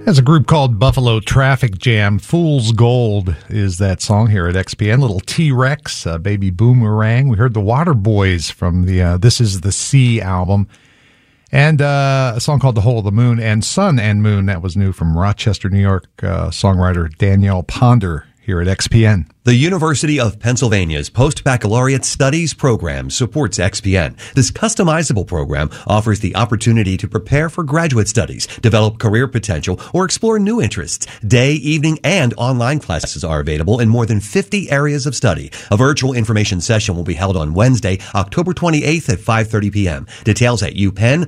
There's a group called Buffalo Traffic Jam. Fool's Gold is that song here at XPN. Little T-Rex, Baby Boomerang. We heard the Water Boys from the This Is the Sea album. And a song called The Hole of the Moon and Sun and Moon. That was new from Rochester, New York songwriter Danielle Ponder here at XPN. The University of Pennsylvania's Post-Baccalaureate Studies program supports XPN. This customizable program offers the opportunity to prepare for graduate studies, develop career potential, or explore new interests. Day, evening, and online classes are available in more than 50 areas of study. A virtual information session will be held on Wednesday, October 28th at 5:30 p.m. Details at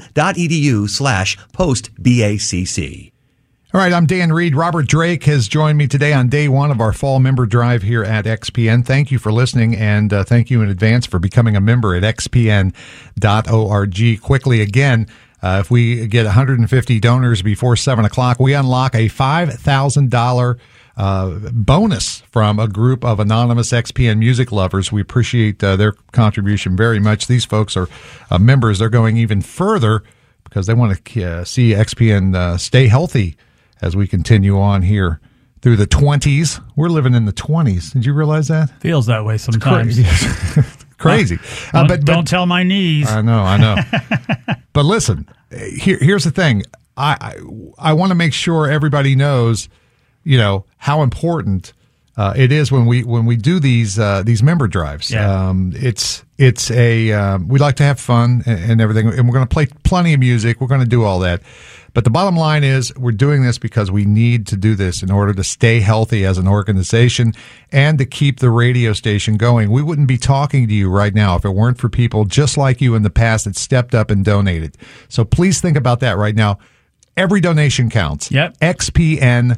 upenn.edu/postbacc. All right, I'm Dan Reed. Robert Drake has joined me today on day one of our fall member drive here at XPN. Thank you for listening, and thank you in advance for becoming a member at xpn.org. Quickly again, if we get 150 donors before 7 o'clock, we unlock a $5,000 bonus from a group of anonymous XPN music lovers. We appreciate their contribution very much. These folks are members. They're going even further because they want to see XPN stay healthy as we continue on here through the 20s. We're living in the 20s. Did you realize that? Feels that way sometimes. Crazy. But don't tell my knees. I know. But listen, here's the thing. I want to make sure everybody knows, how important it is when we do these member drives. Yeah. We like to have fun and everything, and we're going to play plenty of music. We're going to do all that. But the bottom line is we're doing this because we need to do this in order to stay healthy as an organization and to keep the radio station going. We wouldn't be talking to you right now if it weren't for people just like you in the past that stepped up and donated. So please think about that right now. Every donation counts. Yep. xpn.org.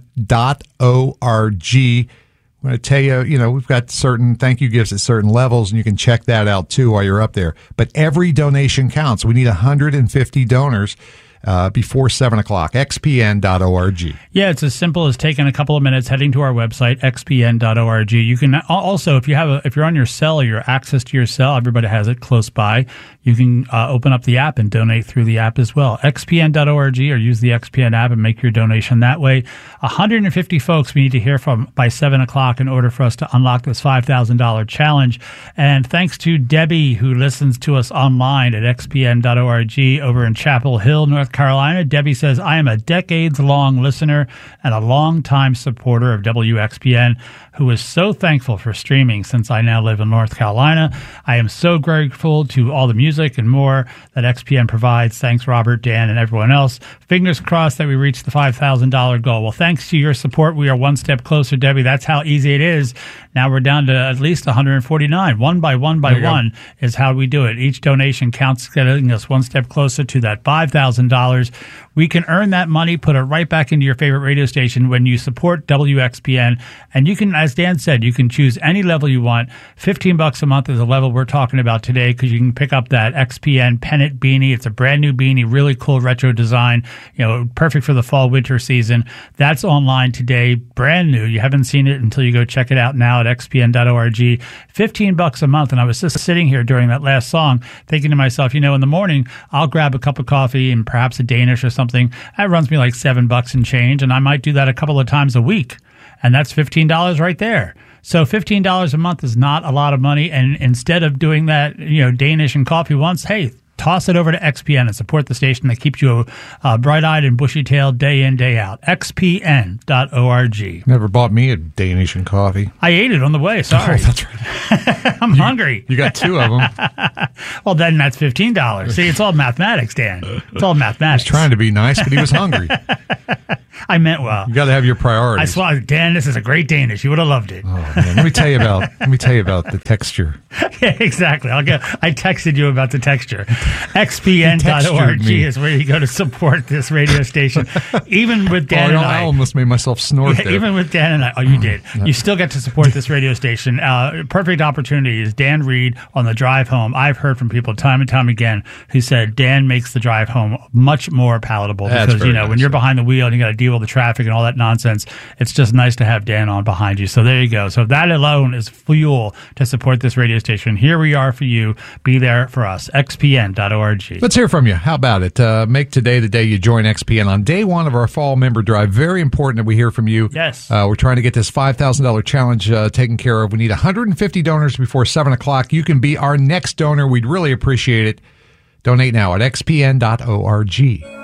I'm going to tell you, we've got certain thank you gifts at certain levels, and you can check that out too while you're up there. But every donation counts. We need 150 donors before 7 o'clock. xpn.org. Yeah, it's as simple as taking a couple of minutes, heading to our website, xpn.org. You can also, if you're on your cell, your access to your cell, everybody has it close by. You can open up the app and donate through the app as well. xpn.org, or use the XPN app and make your donation that way. 150 folks we need to hear from by 7 o'clock in order for us to unlock this $5,000 challenge. And thanks to Debbie, who listens to us online at xpn.org over in Chapel Hill, North Carolina. Debbie says, I am a decades-long listener and a long-time supporter of WXPN, who is so thankful for streaming since I now live in North Carolina. I am so grateful to all the music and more that XPN provides. Thanks, Robert, Dan, and everyone else. Fingers crossed that we reach the $5,000 goal. Well, thanks to your support, we are one step closer, Debbie. That's how easy it is. Now we're down to at least 149. One by one is how we do it. Each donation counts, getting us one step closer to that $5,000. We can earn that money, put it right back into your favorite radio station when you support WXPN. And you can, as Dan said, you can choose any level you want. $15 a month is the level we're talking about today, because you can pick up that XPN pennant beanie. It's a brand new beanie, really cool retro design, perfect for the fall winter season. That's online today, brand new. You haven't seen it until you go check it out now at xpn.org. $15 a month. And I was just sitting here during that last song thinking to myself, in the morning I'll grab a cup of coffee and perhaps a Danish or something. That runs me like $7 and change, and I might do that a couple of times a week. And that's $15 right there. So $15 a month is not a lot of money. And instead of doing that, Danish and coffee once, hey, toss it over to XPN and support the station that keeps you bright-eyed and bushy-tailed day in, day out. xpn.org. Never bought me a Danish and coffee. I ate it on the way. Sorry. Oh, that's right. I'm hungry. You got two of them. Well, then that's $15. See, it's all mathematics, Dan. It's all mathematics. He was trying to be nice, but he was hungry. I meant well. You got to have your priorities. I swore, Dan, this is a great Danish. You would have loved it. Oh man, let me tell you about the texture. Yeah, exactly. I texted you about the texture. xpn.org is where you go to support this radio station. Even with Dan and I almost made myself snort there. Even with Dan and I. Oh, you did. You still get to support this radio station. Perfect opportunity is Dan Reed on the drive home. I've heard from people time and time again who said Dan makes the drive home much more palatable. That's because, when you're behind the wheel and you got to deal with the traffic and all that nonsense, it's just nice to have Dan on behind you. So there you go. So that alone is fuel to support this radio station. Here we are for you. Be there for us. XPN.org. Let's hear from you. How about it? Make today the day you join XPN on day one of our fall member drive. Very important that we hear from you. Yes. We're trying to get this $5,000 challenge taken care of. We need 150 donors before 7 o'clock. You can be our next donor. We'd really appreciate it. Donate now at xpn.org.